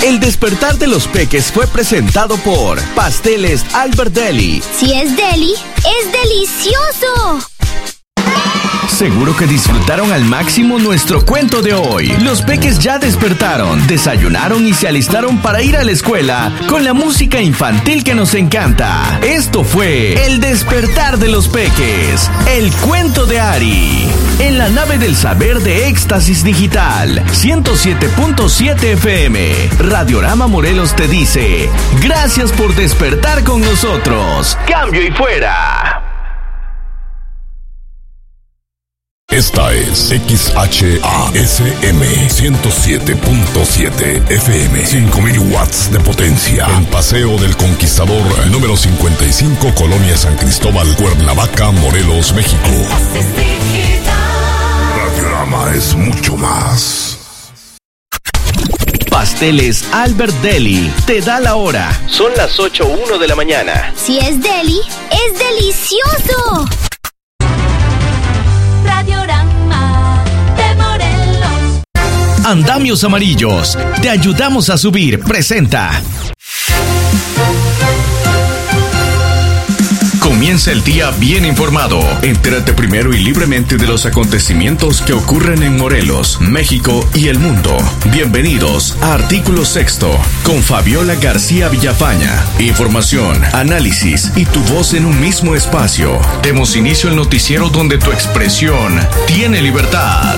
El despertar de los peques fue presentado por Pasteles Albert Deli. Si es deli, es delicioso. Seguro que disfrutaron al máximo nuestro cuento de hoy. Los peques ya despertaron, desayunaron y se alistaron para ir a la escuela con la música infantil que nos encanta. Esto fue El despertar de los peques, el cuento de Ari. En la nave del saber de Éxtasis Digital, 107.7 FM. Radiorama Morelos te dice, gracias por despertar con nosotros. Cambio y fuera. Esta es XHASM 107.7 FM, 5000 watts de potencia, en Paseo del Conquistador, número 55, Colonia San Cristóbal, Cuernavaca, Morelos, México. Radiorama es mucho más. Pasteles Albert Deli te da la hora. Son las 8:01 de la mañana. Si es deli, es delicioso. Radiorama de Morelos. Andamios Amarillos, te ayudamos a subir, presenta. Comienza el día bien informado. Entérate primero y libremente de los acontecimientos que ocurren en Morelos, México y el mundo. Bienvenidos a Artículo Sexto con Fabiola García Villafaña. Información, análisis y tu voz en un mismo espacio. Demos inicio al noticiero donde tu expresión tiene libertad.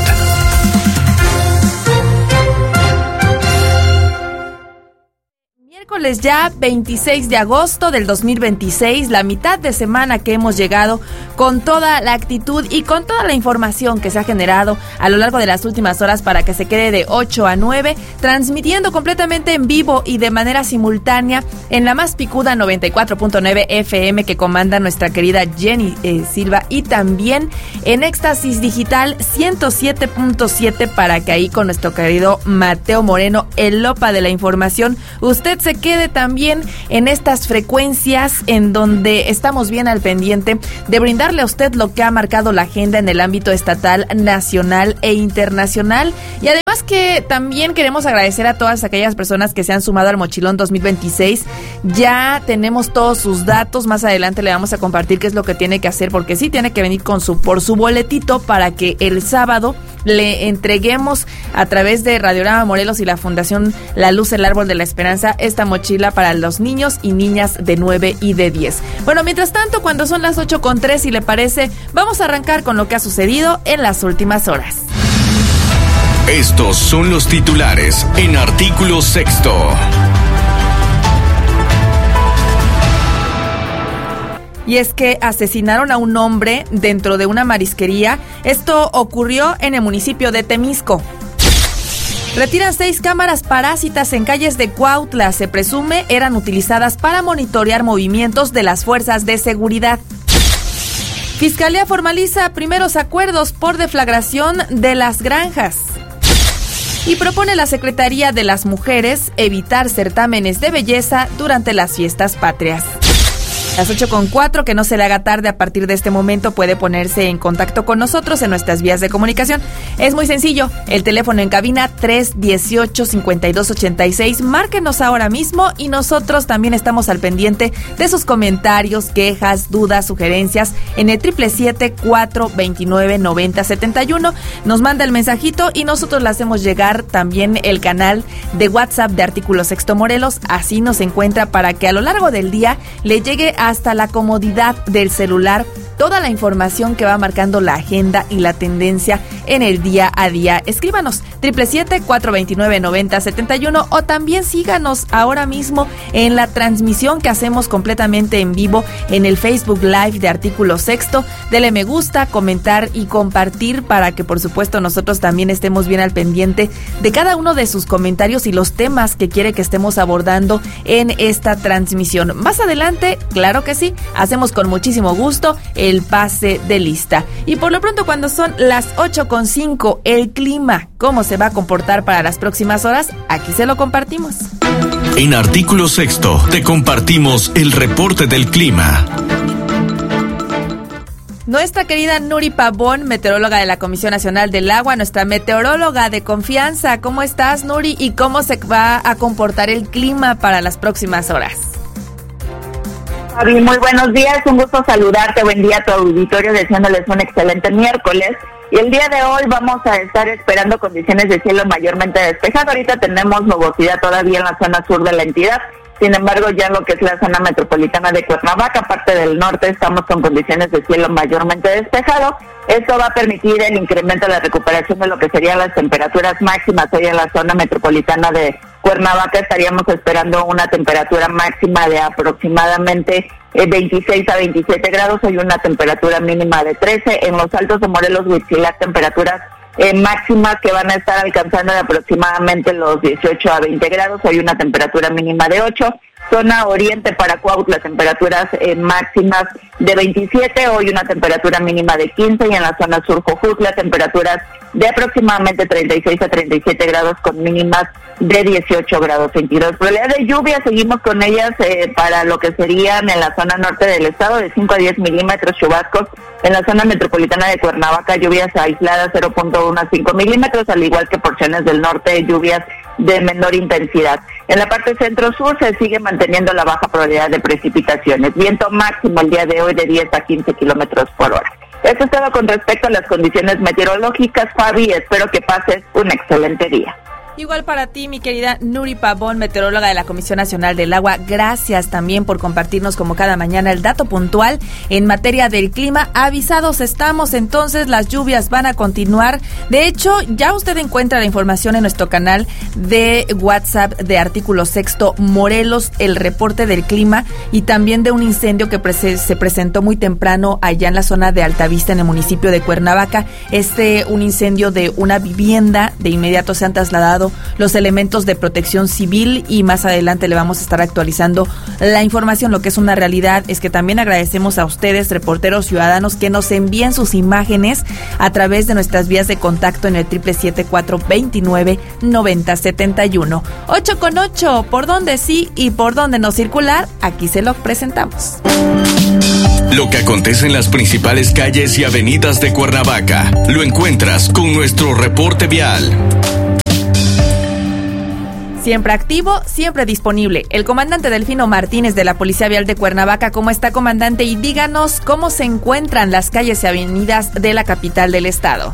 Miércoles ya 26 de agosto del 2026, la mitad de semana que hemos llegado con toda la actitud y con toda la información que se ha generado a lo largo de las últimas horas para que se quede de 8 a 9, transmitiendo completamente en vivo y de manera simultánea en la más picuda 94.9 FM que comanda nuestra querida Jenny Silva, y también en Éxtasis Digital 107.7 para que ahí con nuestro querido Mateo Moreno, el Lopa de la información, usted se quede también en estas frecuencias en donde estamos bien al pendiente de brindarle a usted lo que ha marcado la agenda en el ámbito estatal, nacional e internacional. Y además que también queremos agradecer a todas aquellas personas que se han sumado al Mochilón 2026. Ya tenemos todos sus datos, más adelante le vamos a compartir qué es lo que tiene que hacer, porque sí tiene que venir por su boletito para que el sábado le entreguemos a través de Radiorama Morelos y la Fundación La Luz, el Árbol de la Esperanza, esta mochila para los niños y niñas de 9 y de 10. Bueno, mientras tanto, cuando son las 8:03, si le parece, vamos a arrancar con lo que ha sucedido en las últimas horas. Estos son los titulares en Artículo Sexto. Y es que asesinaron a un hombre dentro de una marisquería. Esto ocurrió en el municipio de Temisco. Retiran 6 cámaras parásitas en calles de Cuautla. Se presume eran utilizadas para monitorear movimientos de las fuerzas de seguridad. Fiscalía formaliza primeros acuerdos por deflagración de las granjas. Y propone la Secretaría de las Mujeres evitar certámenes de belleza durante las fiestas patrias. Las 8:04, que no se le haga tarde. A partir de este momento puede ponerse en contacto con nosotros en nuestras vías de comunicación. Es muy sencillo, el teléfono en cabina 318-5286. Márquenos ahora mismo y nosotros también estamos al pendiente de sus comentarios, quejas, dudas, sugerencias en el 777-429-9071. Nos manda el mensajito y nosotros le hacemos llegar también el canal de WhatsApp de Artículo Sexto Morelos. Así nos encuentra para que a lo largo del día le llegue hasta la comodidad del celular toda la información que va marcando la agenda y la tendencia en el día a día. Escríbanos 777-429-9071 o también síganos ahora mismo en la transmisión que hacemos completamente en vivo en el Facebook Live de Artículo Sexto. Dele me gusta, comentar y compartir para que por supuesto nosotros también estemos bien al pendiente de cada uno de sus comentarios y los temas que quiere que estemos abordando en esta transmisión. Más adelante, claro que sí, hacemos con muchísimo gusto el pase de lista. Y por lo pronto, cuando son las 8:05, el clima, ¿cómo se va a comportar para las próximas horas? Aquí se lo compartimos. En Artículo Sexto te compartimos el reporte del clima. Nuestra querida Nuri Pavón, meteoróloga de la Comisión Nacional del Agua, nuestra meteoróloga de confianza. ¿Cómo estás, Nuri? ¿Y cómo se va a comportar el clima para las próximas horas? Javi, muy buenos días, un gusto saludarte, buen día a tu auditorio, deseándoles un excelente miércoles. Y el día de hoy vamos a estar esperando condiciones de cielo mayormente despejado. Ahorita tenemos nubosidad todavía en la zona sur de la entidad. Sin embargo, ya en lo que es la zona metropolitana de Cuernavaca, parte del norte, estamos con condiciones de cielo mayormente despejado. Esto va a permitir el incremento de la recuperación de lo que serían las temperaturas máximas. Hoy en la zona metropolitana de Cuernavaca estaríamos esperando una temperatura máxima de aproximadamente 26 a 27 grados. Hoy una temperatura mínima de 13. En los altos de Morelos, Huitzilac, temperaturas máximas que van a estar alcanzando de aproximadamente los 18 a 20 grados. Hoy una temperatura mínima de 8. Zona oriente para Cuautla, temperaturas máximas de 27, hoy una temperatura mínima de 15, y en la zona sur Jojutla, temperaturas de aproximadamente 36 a 37 grados con mínimas de 18 grados centígrados. Probabilidad de lluvia, seguimos con ellas para lo que serían en la zona norte del estado, de 5 a 10 milímetros, chubascos. En la zona metropolitana de Cuernavaca, lluvias aisladas 0.1 a 5 milímetros, al igual que porciones del norte, lluvias de menor intensidad. En la parte centro-sur se sigue manteniendo la baja probabilidad de precipitaciones. Viento máximo el día de hoy de 10 a 15 kilómetros por hora. Esto es todo con respecto a las condiciones meteorológicas, Fabi. Espero que pases un excelente día. Igual para ti, mi querida Nuri Pavón, meteoróloga de la Comisión Nacional del Agua. Gracias también por compartirnos como cada mañana el dato puntual en materia del clima. Avisados estamos, entonces las lluvias van a continuar. De hecho, ya usted encuentra la información en nuestro canal de WhatsApp de Artículo Sexto Morelos, el reporte del clima, y también de un incendio que se presentó muy temprano allá en la zona de Altavista, en el municipio de Cuernavaca. Un incendio de una vivienda. De inmediato se han trasladado los elementos de protección civil y más adelante le vamos a estar actualizando la información. Lo que es una realidad es que también agradecemos a ustedes, reporteros ciudadanos, que nos envíen sus imágenes a través de nuestras vías de contacto en el 777-429-9071. 8 por dónde sí y por dónde no circular, aquí se lo presentamos. Lo que acontece en las principales calles y avenidas de Cuernavaca lo encuentras con nuestro reporte vial. Siempre activo, siempre disponible. El comandante Delfino Martínez de la Policía Vial de Cuernavaca. ¿Cómo está, comandante? Y díganos cómo se encuentran las calles y avenidas de la capital del estado.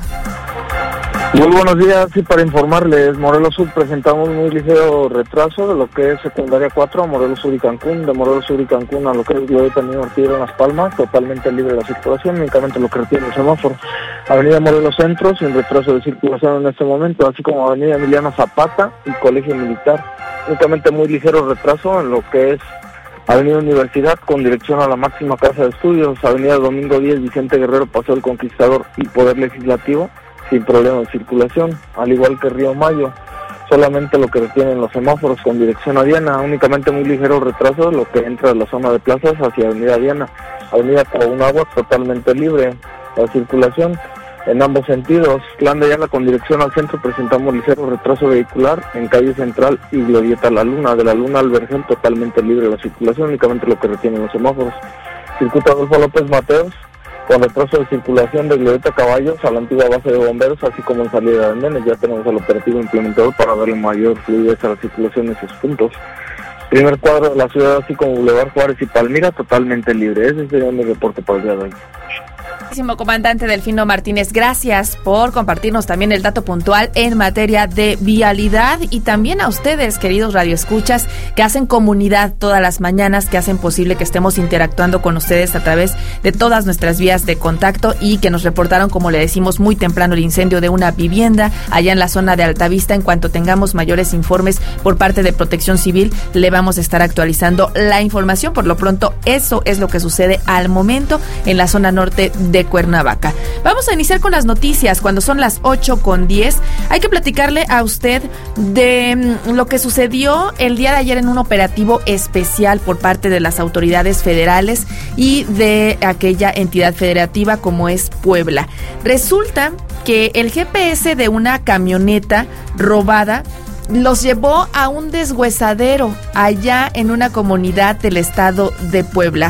Muy buenos días, sí, para informarles, Morelos Sur presentamos muy ligero retraso de lo que es secundaria 4 a Morelos Sur y Cancún, de Morelos Sur y Cancún a lo que es Glorieta Niño Ortiz en Las Palmas, totalmente libre la circulación, únicamente lo que retiene el semáforo. Avenida Morelos Centro, sin retraso de circulación en este momento, así como Avenida Emiliano Zapata y Colegio Militar, únicamente muy ligero retraso en lo que es Avenida Universidad con dirección a la máxima casa de estudios, Avenida Domingo 10, Vicente Guerrero, Paseo del Conquistador y Poder Legislativo, sin problema de circulación, al igual que Río Mayo, solamente lo que retienen los semáforos con dirección a Diana, únicamente muy ligero retraso lo que entra de la zona de plazas hacia Avenida Diana, Avenida Coahuila totalmente libre la circulación en ambos sentidos. Plan de Diana con dirección al centro presentamos ligero retraso vehicular en calle Central y Glorieta La Luna, de La Luna al Vergel totalmente libre la circulación, únicamente lo que retienen los semáforos. Circuito Adolfo López Mateos con retraso de circulación de Glorieta Caballos a la antigua base de bomberos, así como en salida de Menes. Ya tenemos el operativo implementado para darle mayor fluidez a la circulación en esos puntos. Primer cuadro de la ciudad, así como Boulevard Juárez y Palmira, totalmente libre. Ese sería mi reporte para el día de hoy. Comandante Delfino Martínez, gracias por compartirnos también el dato puntual en materia de vialidad, y también a ustedes, queridos radioescuchas, que hacen comunidad todas las mañanas, que hacen posible que estemos interactuando con ustedes a través de todas nuestras vías de contacto, y que nos reportaron, como le decimos, muy temprano el incendio de una vivienda allá en la zona de Altavista. En cuanto tengamos mayores informes por parte de Protección Civil, le vamos a estar actualizando la información. Por lo pronto, eso es lo que sucede al momento en la zona norte de Cuernavaca. Vamos a iniciar con las noticias cuando son las 8:10. Hay que platicarle a usted de lo que sucedió el día de ayer en un operativo especial por parte de las autoridades federales y de aquella entidad federativa como es Puebla. Resulta que el GPS de una camioneta robada los llevó a un deshuesadero allá en una comunidad del estado de Puebla.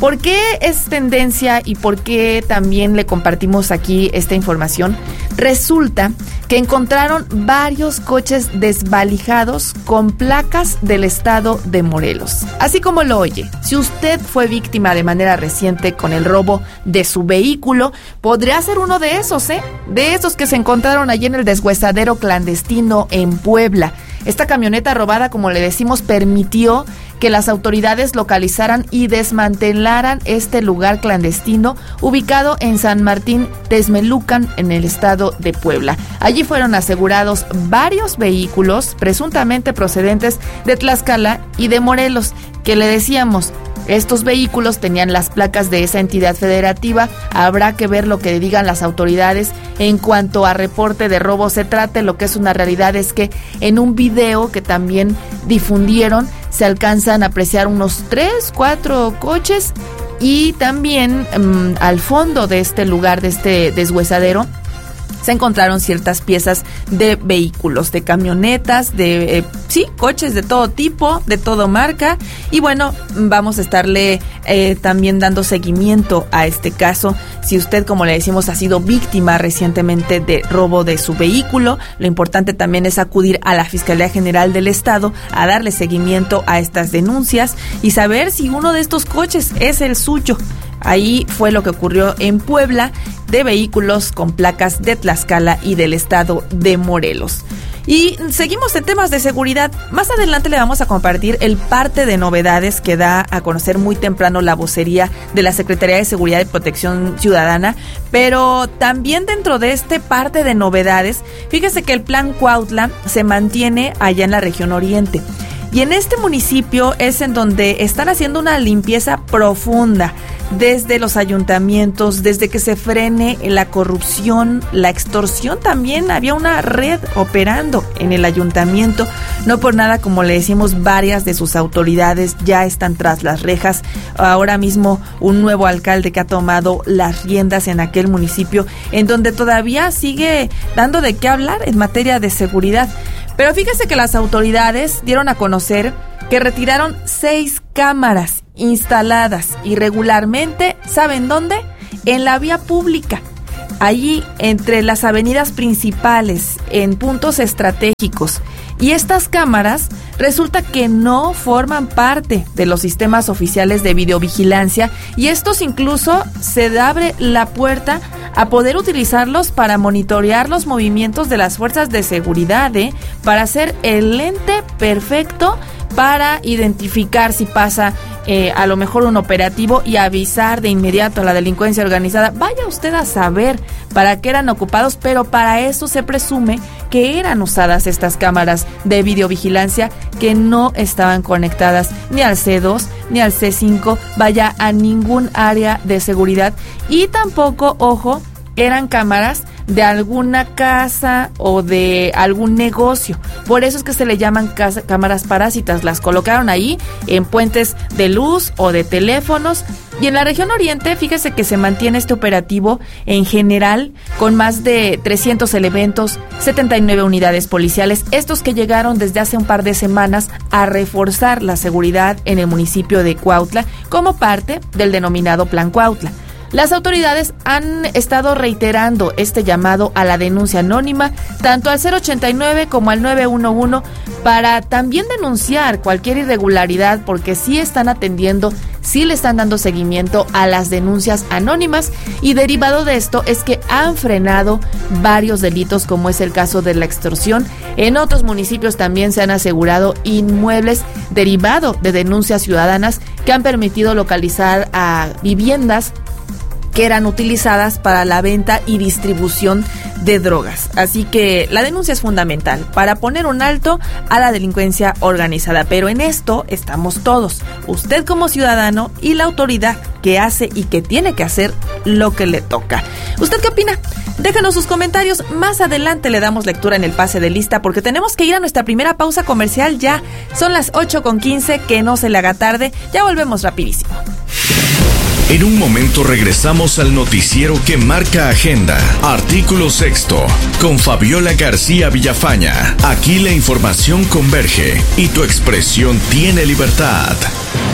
¿Por qué es tendencia y por qué también le compartimos aquí esta información? Resulta que encontraron varios coches desvalijados con placas del estado de Morelos. Así como lo oye, si usted fue víctima de manera reciente con el robo de su vehículo, podría ser uno de esos, de esos que se encontraron allí en el deshuesadero clandestino en Puebla. Esta camioneta robada, como le decimos, permitió que las autoridades localizaran y desmantelaran este lugar clandestino ubicado en San Martín Texmelucan, en el estado de Puebla. Allí fueron asegurados varios vehículos presuntamente procedentes de Tlaxcala y de Morelos, que le decíamos, estos vehículos tenían las placas de esa entidad federativa. Habrá que ver lo que digan las autoridades en cuanto a reporte de robo se trate. Lo que es una realidad es que en un video que también difundieron se alcanzan a apreciar unos 3, 4 coches y también al fondo de este lugar, de este deshuesadero, se encontraron ciertas piezas de vehículos, de camionetas, de coches de todo tipo, de todo marca. Y bueno, vamos a estarle también dando seguimiento a este caso. Si usted, como le decimos, ha sido víctima recientemente de robo de su vehículo, lo importante también es acudir a la Fiscalía General del Estado a darle seguimiento a estas denuncias y saber si uno de estos coches es el suyo. Ahí fue lo que ocurrió en Puebla, de vehículos con placas de Tlaxcala y del estado de Morelos. Y seguimos en temas de seguridad. Más adelante le vamos a compartir el parte de novedades que da a conocer muy temprano la vocería de la Secretaría de Seguridad y Protección Ciudadana. Pero también dentro de este parte de novedades, fíjese que el Plan Cuautla se mantiene allá en la región oriente. Y en este municipio es en donde están haciendo una limpieza profunda desde los ayuntamientos, desde que se frene la corrupción, la extorsión. También había una red operando en el ayuntamiento. No por nada, como le decimos, varias de sus autoridades ya están tras las rejas. Ahora mismo un nuevo alcalde que ha tomado las riendas en aquel municipio, en donde todavía sigue dando de qué hablar en materia de seguridad. Pero fíjese que las autoridades dieron a conocer que retiraron 6 cámaras instaladas irregularmente, ¿saben dónde? En la vía pública, allí entre las avenidas principales, en puntos estratégicos. Y estas cámaras resulta que no forman parte de los sistemas oficiales de videovigilancia, y estos incluso se abre la puerta a poder utilizarlos para monitorear los movimientos de las fuerzas de seguridad, para hacer el lente perfecto para identificar si pasa a lo mejor un operativo y avisar de inmediato a la delincuencia organizada. Vaya usted a saber para qué eran ocupados, pero para eso se presume que eran usadas estas cámaras de videovigilancia que no estaban conectadas ni al C2 ni al C5, vaya, a ningún área de seguridad. Y tampoco, ojo, eran cámaras de alguna casa o de algún negocio. Por eso es que se le llaman cámaras parásitas. Las colocaron ahí en puentes de luz o de teléfonos. Y en la región oriente, fíjese que se mantiene este operativo en general con más de 300 elementos, 79 unidades policiales, estos que llegaron desde hace un par de semanas a reforzar la seguridad en el municipio de Cuautla como parte del denominado Plan Cuautla. Las autoridades han estado reiterando este llamado a la denuncia anónima, tanto al 089 como al 911, para también denunciar cualquier irregularidad, porque sí están atendiendo, sí le están dando seguimiento a las denuncias anónimas, y derivado de esto es que han frenado varios delitos, como es el caso de la extorsión. En otros municipios también se han asegurado inmuebles derivado de denuncias ciudadanas que han permitido localizar a viviendas que eran utilizadas para la venta y distribución de drogas. Así que la denuncia es fundamental para poner un alto a la delincuencia organizada. Pero en esto estamos todos, usted como ciudadano y la autoridad que hace y que tiene que hacer lo que le toca. ¿Usted qué opina? Déjenos sus comentarios. Más adelante le damos lectura en el pase de lista, porque tenemos que ir a nuestra primera pausa comercial ya. Son las 8:15, que no se le haga tarde. Ya volvemos rapidísimo. En un momento regresamos al noticiero que marca agenda. Artículo 6, con Fabiola García Villafaña. Aquí la información converge y tu expresión tiene libertad.